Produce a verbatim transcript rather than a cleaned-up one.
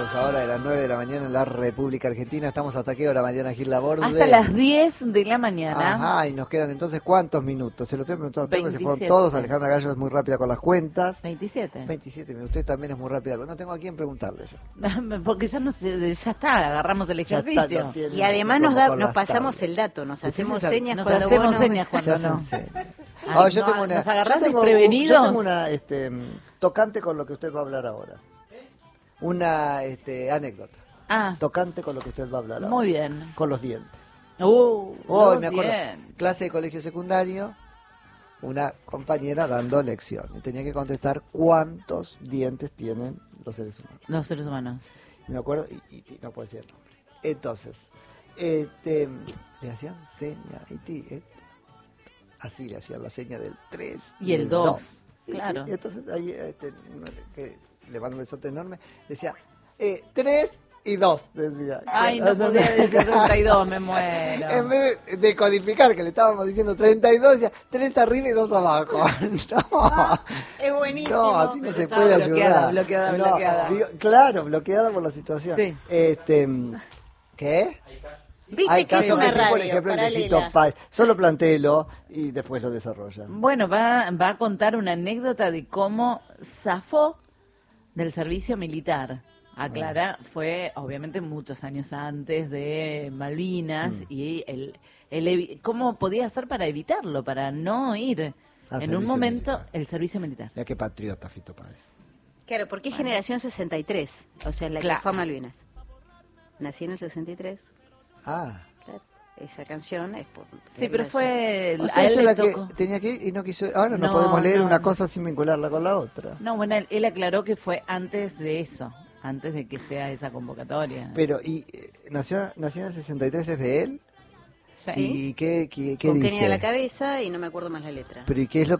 minutos ahora de las nueve de la mañana en la República Argentina. Estamos hasta qué hora, Mariana Gil Laborde? Hasta las diez de la mañana. Ajá, y nos quedan entonces ¿cuántos minutos? Se lo estoy preguntando, tengo que se fueron veintisiete. todos. Alejandra Gallo es muy rápida con las cuentas. veintisiete. veintisiete minutos, usted también es muy rápida. No tengo a quién preguntarle yo. Porque ya no sé, ya está, agarramos el Ya está, ejercicio. lo tiene Y además como nos da, con nos las pasamos tablas. el dato, nos Ustedes hacemos saben- señas Nos cuando hacemos vos no- señas Se cuando hacen no. señas. Ay, Ah, yo no, tengo una, nos agarrás yo tengo, desprevenidos. yo tengo una este, mm, tocante con lo que usted va a hablar ahora. Una este, anécdota. Ah, Tocante con lo que usted va a hablar ahora. muy bien. Con los dientes. Uh, Oh, muy me acuerdo. bien. Clase de colegio secundario, una compañera dando lección. Y tenía que contestar cuántos dientes tienen los seres humanos. Los seres humanos. Y me acuerdo, y, y- y no puedo decir el nombre. Entonces, este, le hacían seña, y ti- eh, así le hacían la seña del tres Y el dos, Y- claro. Y, entonces ahí, este, uno que le mando un besote enorme, decía, eh, tres y dos, decía. Ay, no podía decir treinta y dos, me muero. En vez de, de codificar, que le estábamos diciendo treinta y dos, decía tres arriba y dos abajo. No, Es buenísimo. no, así no Pero se estaba puede bloqueada, ayudar. bloqueada, No, bloqueada. digo, claro, bloqueada por la situación. Sí. Este, ¿qué? Viste Hay que es casos una que sí, radio por ejemplo, el de paralela. Fito Páez. Solo plantéelo y después lo desarrollan. Bueno, va, va a contar una anécdota de cómo zafó del servicio militar. Aclara, fue obviamente muchos años antes de Malvinas Mm. y el, el evi- cómo podía hacer para evitarlo, para no ir Al en un servicio momento militar. el servicio militar. Mira qué patriota Fito Páez. Claro, porque es generación sesenta y tres, o sea, la Claro. que fue a Malvinas. Nací en el sesenta y tres, Ah. claro. Esa canción es por... Sí, pero fue O a sea, él ella le la que tocó. tenía que ir y no quiso. Ahora no, No, podemos leer no, una no. cosa sin vincularla con la otra. No, bueno, él, él aclaró que fue antes de eso, antes de que sea esa convocatoria. Pero, ¿y eh, nació, nació en el sesenta y tres es de él? Sí. ¿Y qué, qué, qué Con dice? Kenia a la cabeza y no me acuerdo más la letra. Pero, ¿y qué es lo